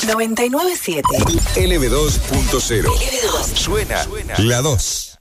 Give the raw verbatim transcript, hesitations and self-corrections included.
noventa y nueve punto siete. L B dos punto cero. L B dos. Suena, Suena la dos.